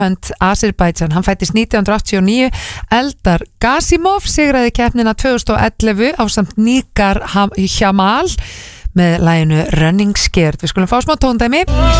Azerbaijan, hann fættist 1989. Eldar Gasimov sigraði keppnina 2011 ásamt Nigar Jamal með laginu Running Scared. Við skulum fá smá tóndæmi.